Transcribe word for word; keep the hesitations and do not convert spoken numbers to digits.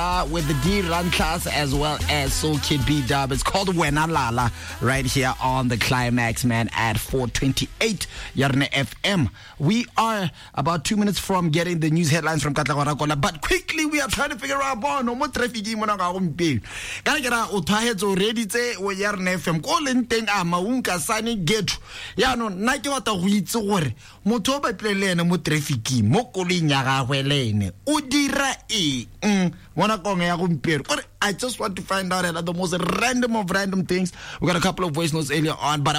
Uh, with the D Run class as well as Soul Kid B Dub. It's called Wena Lala right here on the Climax, man, at four twenty-eight Yarne F M. We are about two minutes from getting the news headlines from Katlagwarakola, but quickly we are trying to figure out no more traffic in Monagumpi. Can get out Otaheads already say we Yarne F M. Calling thing a Maunka Sani get Yano Nakewata Wheats or Motoba Plelene mo traffic, Mokoli Yaga Welene, Udira E. I just want to find out the most random of random things. We got a couple of voice notes earlier on, but